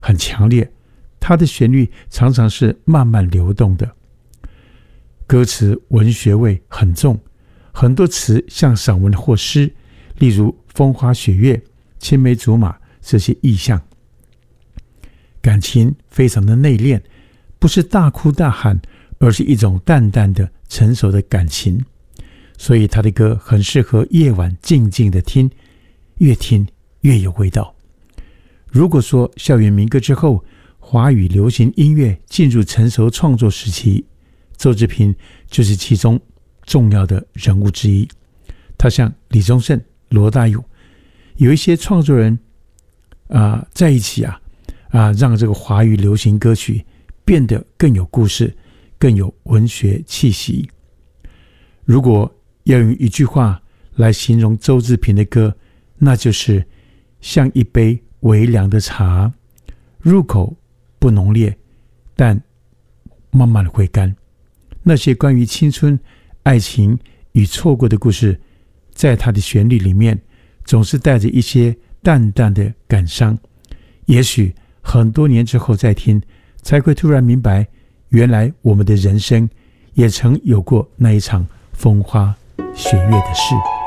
很强烈，它的旋律常常是慢慢流动的，歌词文学味很重，很多词像散文或诗，例如风花雪月、青梅竹马这些意象。感情非常的内敛，不是大哭大喊，而是一种淡淡的成熟的感情，所以他的歌很适合夜晚静静的听，越听越有味道。如果说校园民歌之后，华语流行音乐进入成熟创作时期，周志平就是其中重要的人物之一。他像李宗盛、罗大佑，有一些创作人在一起让这个华语流行歌曲变得更有故事，更有文学气息。如果要用一句话来形容周志平的歌，那就是像一杯微凉的茶，入口不浓烈，但慢慢会干。那些关于青春、爱情与错过的故事，在他的旋律里面总是带着一些淡淡的感伤。也许很多年之后再听，才会突然明白，原来我们的人生也曾有过那一场风花雪月的事。